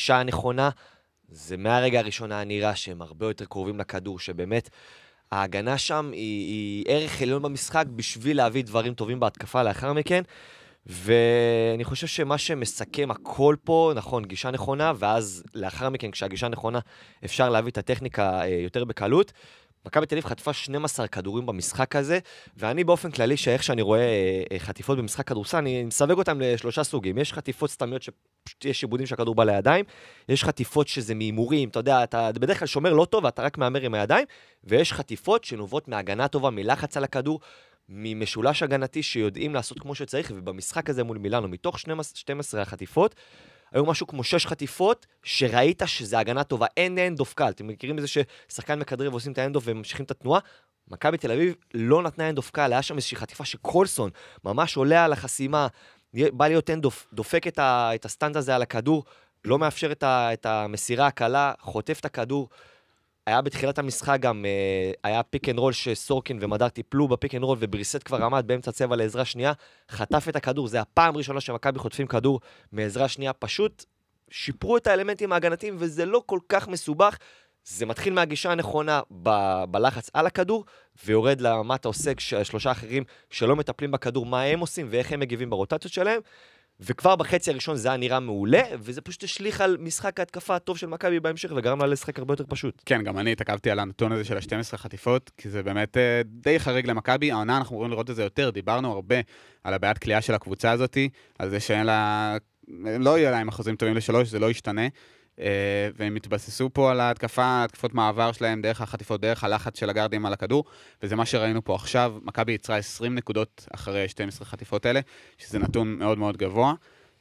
הגישה הנכונה, זה מהרגע הראשון היה נראה שהם הרבה יותר קרובים לכדור, שבאמת ההגנה שם היא ערך עליון במשחק בשביל להביא דברים טובים בהתקפה לאחר מכן, ואני חושב שמה שמסכם הכל פה, נכון, גישה נכונה, ואז לאחר מכן, כשהגישה נכונה, אפשר להביא את הטכניקה יותר בקלות. מכבי תל אביב חטפה 12 כדורים במשחק הזה, ואני באופן כללי, שאיך שאני רואה חטיפות במשחק כדורסל, אני מסווג אותם לשלושה סוגים. יש חטיפות סתמיות שפשוט יש שיבודים שהכדור בא לידיים, יש חטיפות שזה מהימורים, אתה יודע, אתה בדרך כלל שומר לא טוב, ואתה רק מאמר עם הידיים, ויש חטיפות שנובעות מהגנה טובה, מלחץ על הכדור, ממשולש הגנתי שיודעים לעשות כמו שצריך, ובמשחק הזה מול מילאנו, מתוך 12 החטיפות, היו משהו כמו 6 חטיפות, שראית שזה הגנה טובה, אין אנד-אוף קל. אתם מכירים בזה ששחקן מקדרים ועושים את האנד-אוף וממשיכים את התנועה? מכבי תל אביב לא נתנה אנד-אוף קל, היה שם איזושהי חטיפה שקולסון ממש עולה על החסימה, בא להיות אנד-אוף, דופק את הסטנד הזה על הכדור, לא מאפשר את המסירה הקלה, חוטף את הכדור. היה בתחילת המשחק גם, היה פיק אנד רול שסורקין ומדר טיפלו בפיק אנד רול, ובריסט כבר עמד באמצע צבע לעזרה שנייה, חטף את הכדור, זה הפעם ראשונה שמכבי חוטפים כדור מעזרה שנייה, פשוט שיפרו את האלמנטים ההגנתיים, וזה לא כל כך מסובך, זה מתחיל מהגישה הנכונה בלחץ על הכדור, ויורד למטה עוסק שלושה אחרים שלא מטפלים בכדור, מה הם עושים ואיך הם מגיבים ברוטציות שלהם, וכבר בחצי הראשון זה היה נראה מעולה, וזה פשוט השליך על משחק ההתקפה הטוב של מכבי בהמשך, וגרם לה לשחק הרבה יותר פשוט. כן, גם אני התעכבתי על הנתון הזה של ה-12 חטיפות, כי זה באמת די חריג למכבי. העונה, אנחנו רואים לראות את זה יותר, דיברנו הרבה על הבעיית קליעה של הקבוצה הזאת, על זה שאין לה, לא יהיה להם אחוזים טובים ל3, זה לא ישתנה, והם התבססו פה על התקפות מעבר שלהם, דרך החטיפות, דרך הלחץ של הגארדים על הכדור, וזה מה שראינו פה עכשיו. מכבי יצרה 20 נקודות אחרי 12 חטיפות האלה, שזה נתון מאוד מאוד גבוה.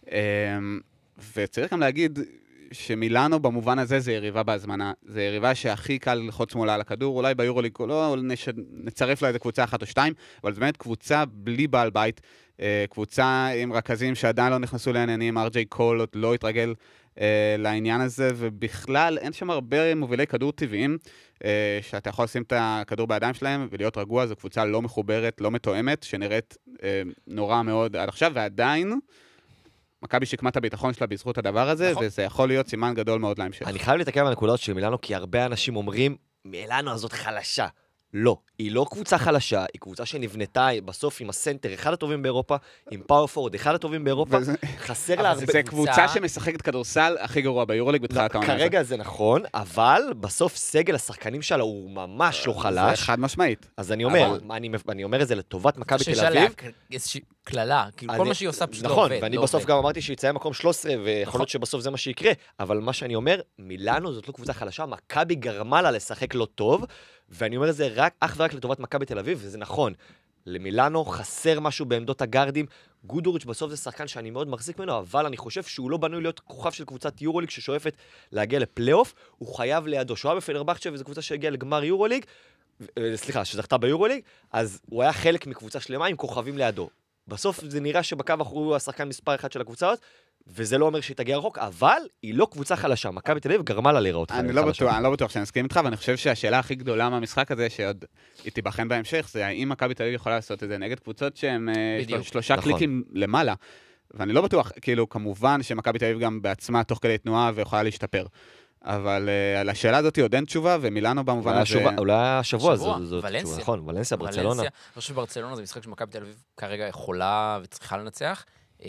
וצריך גם להגיד שמילאנו במובן הזה זה יריבה בהזמנה, זה יריבה שהכי קל ללחוץ מולה על הכדור, אולי ביורוליג לא נצרף לה איזה קבוצה 1 או 2, אבל זה באמת קבוצה בלי בעל בית, קבוצה עם רכזים שעדיין לא נכנסו לעניינים, ארג'יי קול עוד לא התרגל לעניין הזה, ובכלל אין שם הרבה מובילי כדור טבעיים, שאתה יכול לשים את הכדור בידיים שלהם ולהיות רגוע. זו קבוצה לא מחוברת, לא מתואמת, שנראית נורא מאוד עד עכשיו, ועדיין מכבי שיקמה את הביטחון שלה בזכות הדבר הזה, וזה יכול להיות סימן גדול מאוד להמשך. אני חייב להתעכב על הנקודות של מילאנו, כי הרבה אנשים אומרים, מילאנו הזאת חלשה. לא, היא לא קבוצה חלשה, היא קבוצה שנבנתה בסוף עם הסנטר, אחד הטובים באירופה, עם פאוור פורד, אחד הטובים באירופה, חסר לה הרבה... זה קבוצה שמשחקת כדורסל הכי גרוע ביורוליג בתחילת העונה. כרגע זה נכון, אבל בסוף סגל השחקנים שלה הוא ממש לא חלש. זה חד משמעית. אז אני אומר את זה לטובת מכבי תל אביב. איזושהי כללה, כי כל מה שהיא עושה פשוט לא עובד. נכון, ואני בסוף גם אמרתי שהיא יצאה מקום 13, ויכול להיות שבסוף זה מה שיקרה, אבל מה שאני אומר, מילאנו זאת לא קבוצה חלשה, מכבי גרמה לה לשחק לא טוב, ואני אומר את זה אך ורק לטובת מכבי תל אביב, וזה נכון. למילאנו חסר משהו בעמדות הגארדים, גודוריץ' בסוף זה שחקן שאני מאוד מחזיק ממנו, אבל אני חושב שהוא לא בנוי להיות כוכב של קבוצת יורוליג ששואפת להגיע לפלייאוף, הוא חייב לידו, שהוא היה בפנרבחצ'ה, וזו קבוצה שהגיעה לגמר יורוליג, סליחה, שזכתה ביורוליג, אז הוא היה חלק מקבוצה שלמה עם כוכבים לידו. בסוף זה נראה שבקו אחורי הוא השחקן מספר 1 של הקבוצה הזאת, וזה לא אומר שהיא תגיע רחוק, אבל היא לא קבוצה חלשה. מכבי תל אביב גרמה לה להיראות חלשה. אני לא בטוח שאני מסכים איתך, ואני חושב שהשאלה הכי גדולה מהמשחק הזה, שעוד היא תיבחן בהמשך, זה האם מכבי תל אביב יכולה לעשות את זה נגד קבוצות שהן 3 קליקים למעלה. ואני לא בטוח, כאילו, כמובן שמכבי תל אביב גם בעצמה תוך כדי תנועה ויכולה להשתפר. אבל על השאלה הזאת עוד אין תשובה, ומילאנו במובן הזה... אולי השבוע זאת תשובה, נכון, ולנסיה, ברצלונה. אני חושב שברצלונה זה משחק שמכבי תל אביב כרגע יכולה וצריכה לנצח.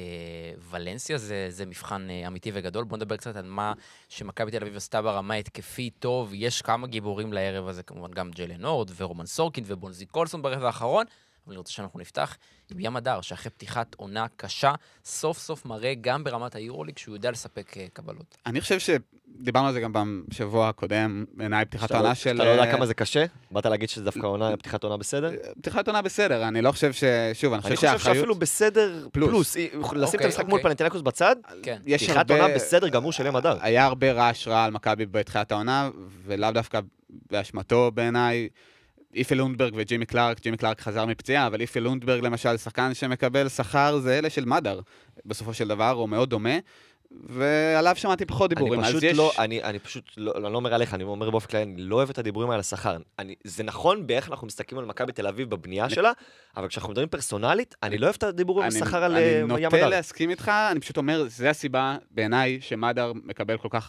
ולנסיה זה מבחן אמיתי וגדול. בוא נדבר קצת על מה שמכבי תל אביב עשתה ברמה התקפית טוב. יש כמה גיבורים לערב הזה, כמובן גם ג'יילן הורד ורומן סורקין ובונזי קולסון ברבע האחרון. אבל אני רוצה שאנחנו נפתח עם ים הדר, שאחרי פתיחת עונה קשה, סוף סוף מראה גם ברמת היורוליג שהוא יודע לספק קבלות. אני חושב שדיברנו על זה גם בשבוע הקודם, בעיניי פתיחת עונה של... אתה לא יודע כמה זה קשה? באת להגיד שזה דווקא עונה, פתיחת עונה בסדר? פתיחת עונה בסדר, אני לא חושב שוב, אני חושב שאפילו בסדר פלוס. לשים את המשחק מול פנתינקוס בצד, פתיחת עונה בסדר גמור של ים הדר. היה הרבה רעש רע על מכבי בתחילת העונה, ולאו דווקא באשמתו בעיניי. איפי לונדברג וג'ימי קלארק חזר מפציעה, אבל איפי לונדברג למשל, שחקן שמקבל שכר זה אלה של מדר, בסופו של דבר, הוא מאוד דומה, ועליו שמעתי פחות דיבורים. אני פשוט לא אומר עליך, אני אומר באופן כלל, אני לא אוהב את הדיבורים על השכר. זה נכון באיך אנחנו מסתכלים על מכבי תל אביב בבנייה שלה, אבל כשאנחנו מדברים פרסונלית, אני לא אוהב את הדיבורים על השכר על ים הדר. אני נוטה להסכים איתך, אני פשוט אומר, זה הסיבה בעיניי שמדר מקבל כל כך